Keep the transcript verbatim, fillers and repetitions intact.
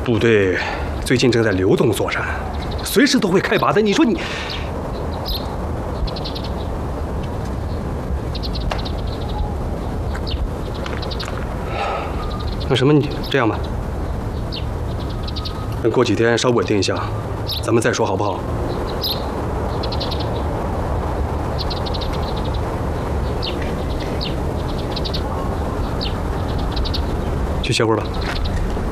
部队最近正在流动作战，随时都会开拔的。你说你，那什么，你这样吧，等过几天稍稳定一下，咱们再说好不好？去歇会儿吧。